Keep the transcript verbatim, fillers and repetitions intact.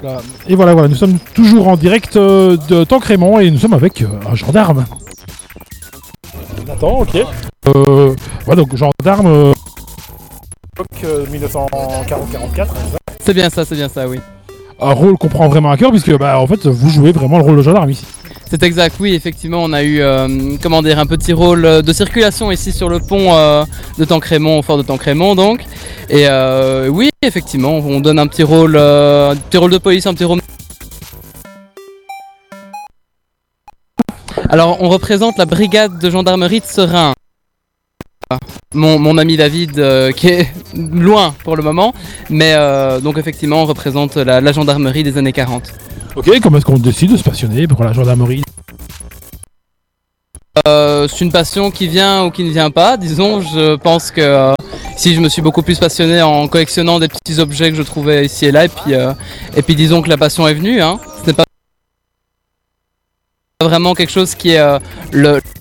Voilà. Et voilà, voilà, nous sommes toujours en direct euh, de Tancrémont et nous sommes avec euh, un gendarme. Nathan, ok. Euh, voilà, donc gendarme. Euh, euh, mille neuf cent quarante quarante-quatre. C'est bien ça, c'est bien ça, oui. Un rôle qu'on prend vraiment à cœur puisque bah, en fait vous jouez vraiment le rôle de gendarme ici. C'est exact, oui, effectivement, on a eu euh, comment dire, un petit rôle de circulation ici sur le pont euh, de Tancrémont, au fort de Tancrémont donc. Et euh, oui, effectivement, on donne un petit rôle, euh, un petit rôle de police, un petit rôle. Alors, on représente la brigade de gendarmerie de Serein. Mon, mon ami David euh, qui est loin pour le moment, mais euh, donc effectivement on représente la, la gendarmerie des années quarante. Ok, comment est-ce qu'on décide de se passionner pour la gendarmerie? euh, C'est une passion qui vient ou qui ne vient pas, disons. Je pense que euh, si je me suis beaucoup plus passionné en collectionnant des petits objets que je trouvais ici et là, et puis, euh, et puis disons que la passion est venue, hein. Ce n'est pas vraiment quelque chose qui est euh, le